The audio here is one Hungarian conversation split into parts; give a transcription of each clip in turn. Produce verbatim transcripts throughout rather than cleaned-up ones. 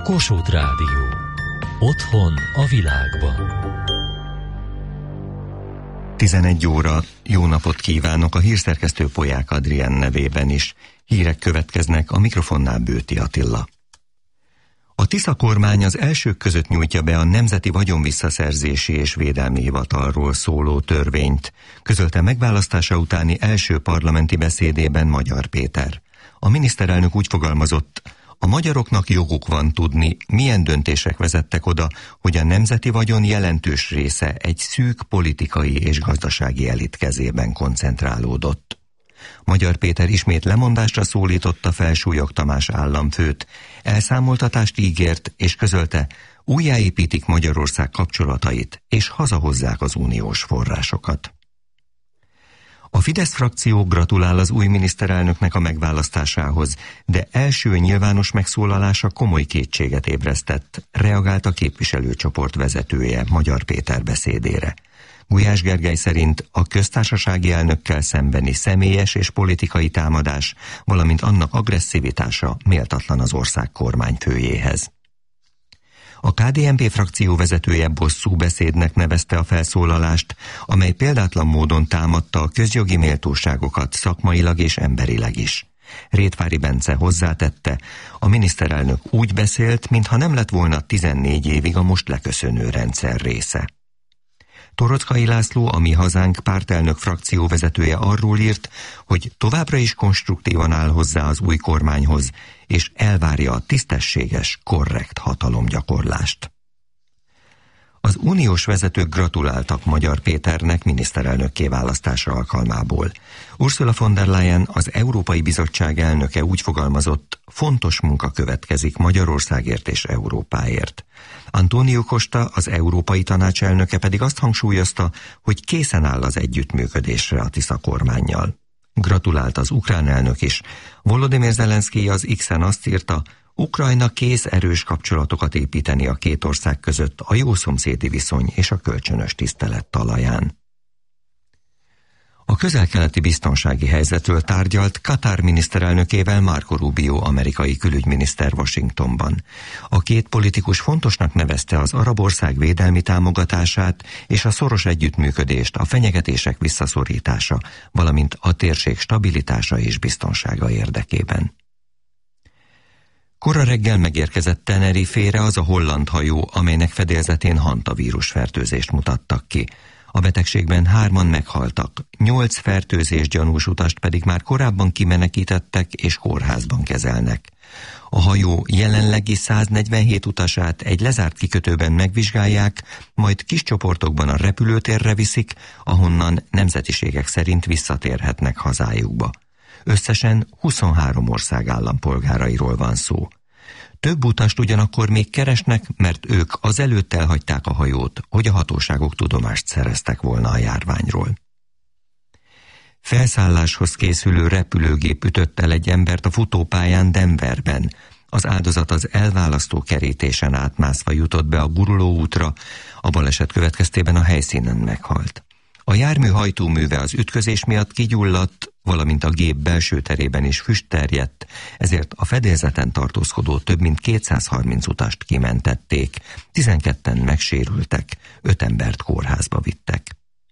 Kossuth Rádió. Otthon a világban. tizenegy óra. Jó napot kívánok a hírszerkesztő Polyák Adrián nevében is. Hírek következnek, a mikrofonnál Bőti Attila. A Tisza kormány az elsők között nyújtja be a Nemzeti Vagyonvisszaszerzési és Védelmi Hivatalról szóló törvényt, közölte megválasztása utáni első parlamenti beszédében Magyar Péter. A miniszterelnök úgy fogalmazott: a magyaroknak joguk van tudni, milyen döntések vezettek oda, hogy a nemzeti vagyon jelentős része egy szűk politikai és gazdasági elit kezében koncentrálódott. Magyar Péter ismét lemondásra szólította fel Súlyog Tamás államfőt, elszámoltatást ígért és közölte, újjáépítik Magyarország kapcsolatait és hazahozzák az uniós forrásokat. A Fidesz frakció gratulál az új miniszterelnöknek a megválasztásához, de első nyilvános megszólalása komoly kétséget ébresztett, reagált a képviselőcsoport vezetője Magyar Péter beszédére. Gulyás Gergely szerint a köztársasági elnökkel szembeni személyes és politikai támadás, valamint annak agresszivitása méltatlan az ország kormányfőjéhez. A ká dé en pé frakció vezetője bosszú beszédnek nevezte a felszólalást, amely példátlan módon támadta a közjogi méltóságokat szakmailag és emberileg is. Rétvári Bence hozzátette, a miniszterelnök úgy beszélt, mintha nem lett volna tizennégy évig a most leköszönő rendszer része. Torockai László, a Mi Hazánk pártelnök frakcióvezetője arról írt, hogy továbbra is konstruktívan áll hozzá az új kormányhoz, és elvárja a tisztességes, korrekt hatalomgyakorlást. Az uniós vezetők gratuláltak Magyar Péternek miniszterelnökké választása alkalmából. Ursula von der Leyen, az Európai Bizottság elnöke úgy fogalmazott, fontos munka következik Magyarországért és Európáért. Antonio Costa, az Európai Tanács elnöke pedig azt hangsúlyozta, hogy készen áll az együttműködésre a Tisza kormánnyal. Gratulált az ukrán elnök is. Volodymyr Zelenszkij az X-en azt írta, Ukrajna kész erős kapcsolatokat építeni a két ország között a jó szomszédi viszony és a kölcsönös tisztelet talaján. A közel-keleti biztonsági helyzetről tárgyalt Katár miniszterelnökével Marco Rubio amerikai külügyminiszter Washingtonban. A két politikus fontosnak nevezte az arab ország védelmi támogatását és a szoros együttműködést a fenyegetések visszaszorítása, valamint a térség stabilitása és biztonsága érdekében. Kora reggel megérkezett Tenerifére az a holland hajó, amelynek fedélzetén hantavírus fertőzést mutattak ki. A betegségben hárman meghaltak, nyolc fertőzés gyanús utast pedig már korábban kimenekítettek és kórházban kezelnek. A hajó jelenlegi száznegyvenhét utasát egy lezárt kikötőben megvizsgálják, majd kis csoportokban a repülőtérre viszik, ahonnan nemzetiségek szerint visszatérhetnek hazájukba. Összesen huszonhárom ország állampolgárairól van szó. Több utast ugyanakkor még keresnek, mert ők azelőtt elhagyták a hajót, hogy a hatóságok tudomást szereztek volna a járványról. Felszálláshoz készülő repülőgép ütött el egy embert a futópályán Denverben. Az áldozat az elválasztó kerítésen átmászva jutott be a guruló útra, a baleset következtében a helyszínen meghalt. A jármű hajtóműve az ütközés miatt kigyulladt, valamint a gép belső terében is füst terjedt, ezért a fedélzeten tartózkodó több mint kétszázharminc utast kimentették, tizenketten megsérültek, öt embert kórházba vittek.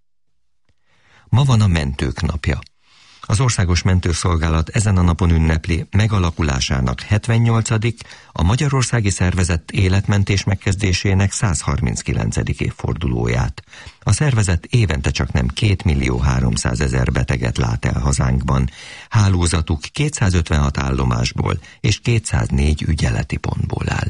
Ma van a Mentők napja. Az Országos Mentőszolgálat ezen a napon ünnepli megalakulásának hetvennyolcadik a magyarországi szervezet életmentés megkezdésének százharminckilencedik évfordulóját. A szervezet évente csak nem két millió háromszázezer beteget lát el hazánkban. Hálózatuk kétszázötvenhat állomásból és kétszáznégy ügyeleti pontból áll.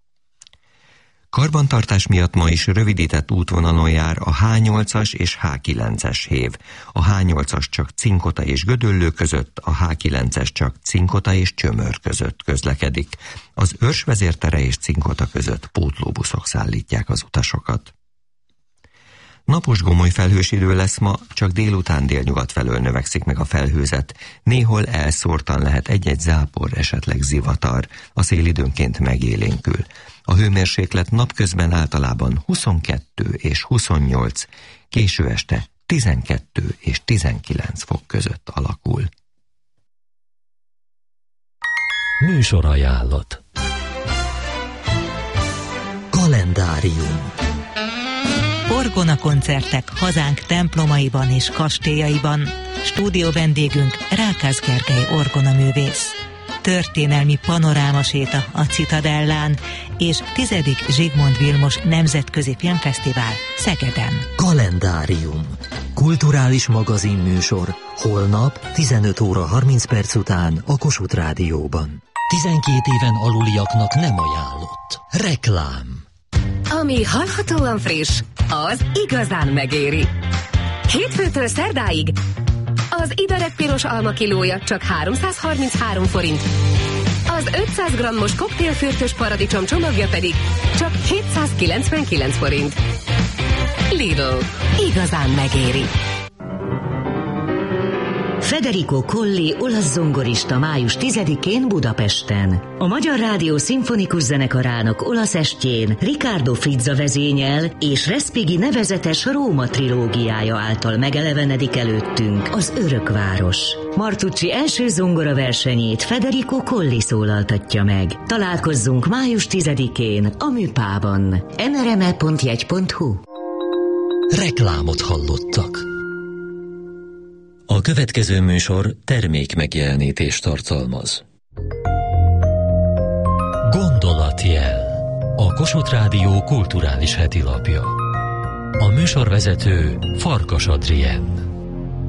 Karbantartás miatt ma is rövidített útvonalon jár a há nyolcas és há kilences hév. A há nyolcas csak Cinkota és Gödöllő között, a há kilences csak Cinkota és Csömör között közlekedik. Az Őrs vezértere és Cinkota között pótlóbuszok szállítják az utasokat. Napos gomoly felhős idő lesz ma, csak délután délnyugat felől növekszik meg a felhőzet. Néhol elszórtan lehet egy-egy zápor, esetleg zivatar, a szél időnként megélénkül. A hőmérséklet napközben általában huszonkettő és huszonnyolc, késő este tizenkettő és tizenkilenc fok között alakul. Műsorajánlat. Kalendárium. Orgona koncertek hazánk templomaiban és kastélyaiban. Stúdió vendégünk Rákász Gergely orgonaművész. Történelmi panorámaséta a Citadellán és tizedik Zsigmond Vilmos Nemzetközi Filmfesztivál Szegeden. Kalendárium. Kulturális magazinműsor. Holnap tizenöt óra harminc perc után a Kossuth Rádióban. tizenkét éven aluliaknak nem ajánlott. Reklám. Ami hallhatóan friss, az igazán megéri. Hétfőtől szerdáig az Idarek piros alma kilója csak háromszázharminchárom forint. Az ötszáz grammos koktélfürtös paradicsom csomagja pedig csak hétszázkilencvenkilenc forint. Lidl. Igazán megéri. Federico Colli olasz zongorista május tizedikén Budapesten. A Magyar Rádió Szimfonikus Zenekarának olasz estjén Riccardo Frizza vezényel és Respighi nevezetes Róma trilógiája által megelevenedik előttünk az Örökváros. Martucci első zongora versenyét Federico Colli szólaltatja meg. Találkozzunk május tizedikén a Műpában. en er em e pont jegy pont hu. Reklámot hallottak. A következő műsor termék megjelenítést tartalmaz. Gondolatjel. A Kossuth Rádió kulturális hetilapja. A műsorvezető Farkas Adrien.